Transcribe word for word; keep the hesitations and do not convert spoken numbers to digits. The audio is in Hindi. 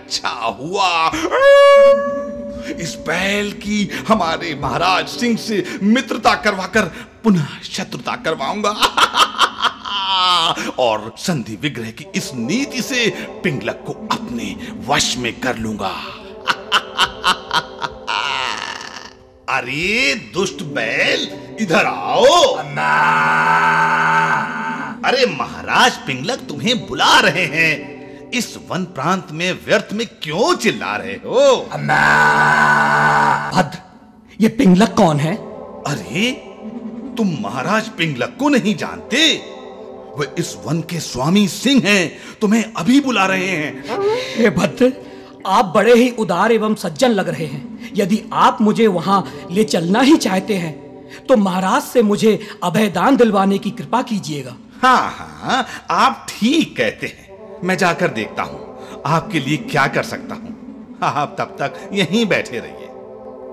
अच्छा हुआ इस बैल की हमारे महाराज सिंह से मित्रता करवाकर पुनः शत्रुता करवाऊंगा और संधि विग्रह की इस नीति से पिंगलक को अपने वश में कर लूंगा। अरे दुष्ट बैल, इधर आओ। अरे महाराज पिंगलक तुम्हें बुला रहे हैं। इस वन प्रांत में व्यर्थ में क्यों चिल्ला रहे हो? भद्र, ये पिंगलक कौन है? अरे तुम महाराज पिंगलक को नहीं जानते? वे इस वन के स्वामी सिंह हैं, तुम्हें अभी बुला रहे हैं। हे भद्र, आप बड़े ही उदार एवं सज्जन लग रहे हैं। यदि आप मुझे वहां ले चलना ही चाहते हैं तो महाराज से मुझे अभयदान दिलवाने की कृपा कीजिएगा। हाँ हाँ, आप ठीक कहते हैं। मैं जाकर देखता हूं आपके लिए क्या कर सकता हूं। आप तब तक यहीं बैठे रहिए।